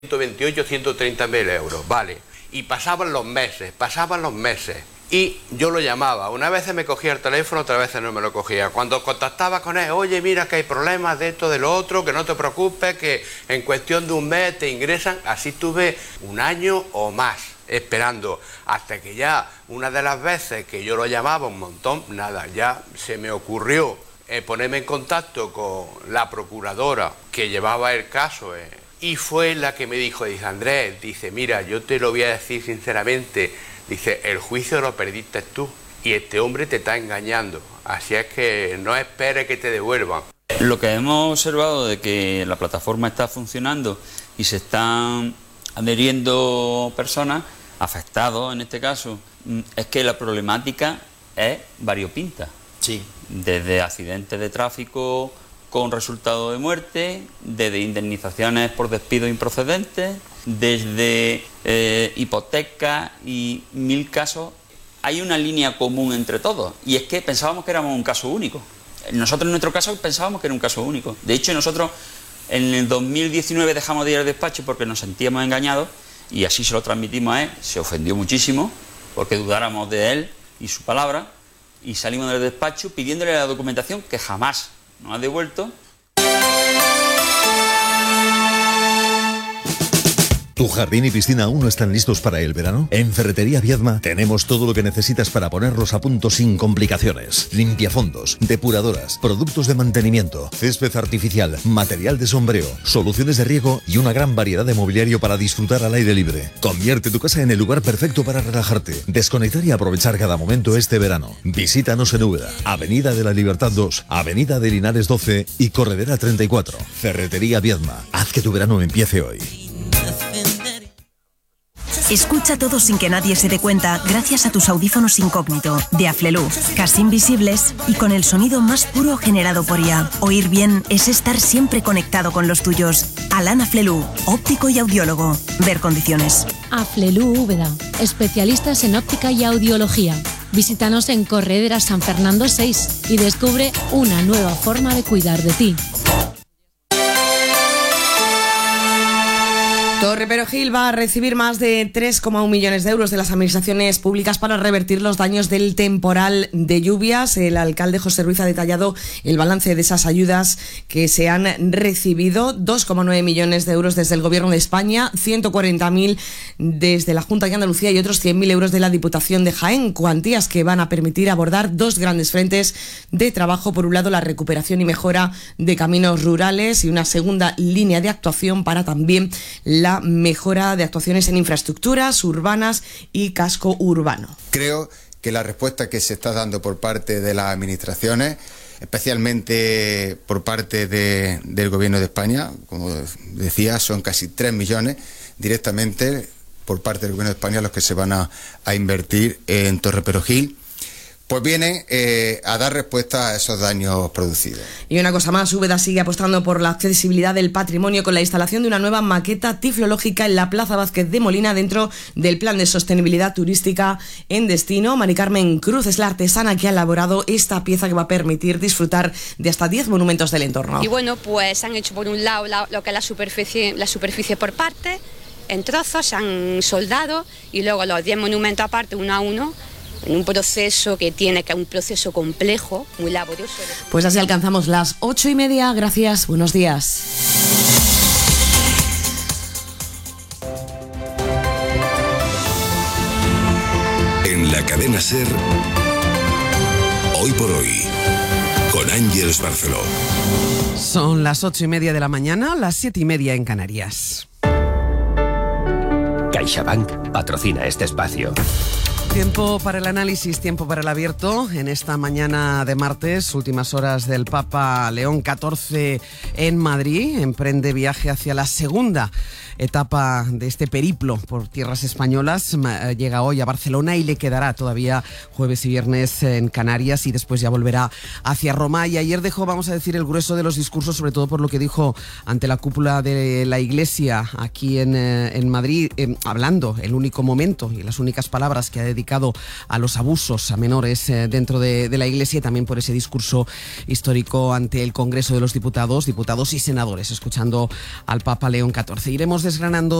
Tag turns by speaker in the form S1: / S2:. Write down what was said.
S1: 128, 130.000 euros, vale. Y pasaban los meses. Y yo lo llamaba. Una vez me cogía el teléfono, otras veces no me lo cogía. Cuando contactaba con él, oye, mira que hay problemas de esto, de lo otro, que no te preocupes, que en cuestión de un mes te ingresan. Así tuve un año o más esperando, hasta que ya una de las veces que yo lo llamaba un montón, nada, ya se me ocurrió ponerme en contacto con la procuradora que llevaba el caso, y fue la que me dijo, dice, Andrés, dice, mira, yo te lo voy a decir sinceramente, dice, el juicio lo perdiste tú y este hombre te está engañando, así es que no esperes que te devuelvan.
S2: Lo que hemos observado de que la plataforma está funcionando y se están adheriendo personas, afectados en este caso, es que la problemática es variopinta.
S3: Sí.
S2: Desde accidentes de tráfico con resultado de muerte, desde indemnizaciones por despido improcedentes, desde hipotecas y 1000 casos. Hay una línea común entre todos, y es que pensábamos que éramos un caso único. Nosotros en nuestro caso pensábamos que era un caso único. De hecho, nosotros en el 2019 dejamos de ir al despacho porque nos sentíamos engañados, y así se lo transmitimos a él. Se ofendió muchísimo porque dudáramos de él y su palabra, y salimos del despacho pidiéndole la documentación que jamás nos ha devuelto.
S4: ¿Tu jardín y piscina aún no están listos para el verano? En Ferretería Viedma tenemos todo lo que necesitas para ponerlos a punto sin complicaciones. Limpiafondos, depuradoras, productos de mantenimiento, césped artificial, material de sombreo, soluciones de riego y una gran variedad de mobiliario para disfrutar al aire libre. Convierte tu casa en el lugar perfecto para relajarte, desconectar y aprovechar cada momento este verano. Visítanos en Úbeda, Avenida de la Libertad 2, Avenida de Linares 12 y Corredera 34. Ferretería Viedma. Haz que tu verano empiece hoy.
S5: Escucha todo sin que nadie se dé cuenta gracias a tus audífonos incógnito de Aflelu, casi invisibles y con el sonido más puro generado por IA. Oír bien es estar siempre conectado con los tuyos. Alan Aflelu, óptico y audiólogo. Ver condiciones.
S6: Aflelu Úbeda, especialistas en óptica y audiología. Visítanos en Corredera San Fernando 6 y descubre una nueva forma de cuidar de ti.
S7: Torreperogil va a recibir más de 3,1 millones de euros de las administraciones públicas para revertir los daños del temporal de lluvias. El alcalde José Ruiz ha detallado el balance de esas ayudas que se han recibido: 2,9 millones de euros desde el Gobierno de España, 140.000 desde la Junta de Andalucía y otros 100.000 euros de la Diputación de Jaén, cuantías que van a permitir abordar dos grandes frentes de trabajo. Por un lado, la recuperación y mejora de caminos rurales, y una segunda línea de actuación para también la mejora de actuaciones en infraestructuras urbanas y casco urbano.
S8: Creo que la respuesta que se está dando por parte de las administraciones, especialmente por parte del Gobierno de España, como decía, son casi 3 millones directamente por parte del Gobierno de España los que se van a invertir en Torreperogil, pues viene a dar respuesta a esos daños producidos.
S7: Y una cosa más, Úbeda sigue apostando por la accesibilidad del patrimonio con la instalación de una nueva maqueta tiflológica en la Plaza Vázquez de Molina dentro del Plan de Sostenibilidad Turística en Destino. Mari Carmen Cruz es la artesana que ha elaborado esta pieza que va a permitir disfrutar de hasta 10 monumentos del entorno.
S9: Y bueno, pues han hecho por un lado lo que es la superficie por partes, en trozos, se han soldado, y luego los 10 monumentos aparte, uno a uno, en un proceso que tiene que un proceso complejo, muy laborioso.
S7: Pues así alcanzamos las 8:30. Gracias, buenos días.
S10: En la cadena SER, Hoy por Hoy, con Ángeles Barceló.
S11: Son las 8:30 de la mañana, las 7:30 en Canarias.
S12: CaixaBank patrocina este espacio.
S11: Tiempo para el análisis, tiempo para el abierto. En esta mañana de martes, últimas horas del Papa León XIV en Madrid, emprende viaje hacia la segunda etapa de este periplo por tierras españolas. Llega hoy a Barcelona y le quedará todavía jueves y viernes en Canarias, y después ya volverá hacia Roma. Y ayer dejó, vamos a decir, el grueso de los discursos, sobre todo por lo que dijo ante la cúpula de la Iglesia aquí en Madrid, hablando el único momento y las únicas palabras que ha dedicado dedicado a los abusos a menores dentro de la Iglesia, y también por ese discurso histórico ante el Congreso de los Diputados y senadores, escuchando al Papa León XIV. Iremos desgranando